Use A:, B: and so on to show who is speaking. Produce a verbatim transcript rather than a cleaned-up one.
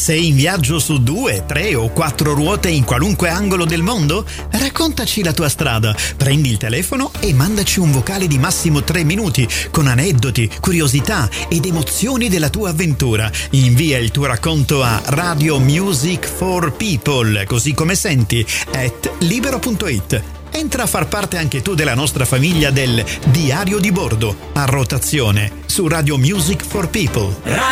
A: Sei in viaggio su due, tre o quattro ruote in qualunque angolo del mondo? Raccontaci la tua strada, prendi il telefono e mandaci un vocale di massimo tre minuti con aneddoti, curiosità ed emozioni della tua avventura. Invia il tuo racconto a Radio Music for People, così come senti, at libero punto it. Entra a far parte anche tu della nostra famiglia del Diario di Bordo, a rotazione, su Radio Music for People.